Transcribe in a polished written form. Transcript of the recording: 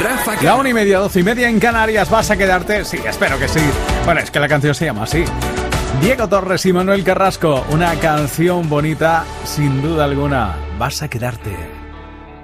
Ráfaga. La 1:30, 12:30 en Canarias. ¿Vas a quedarte? Sí, espero que sí. Bueno, es que la canción se llama así. Diego Torres y Manuel Carrasco. Una canción bonita, sin duda alguna. Vas a quedarte.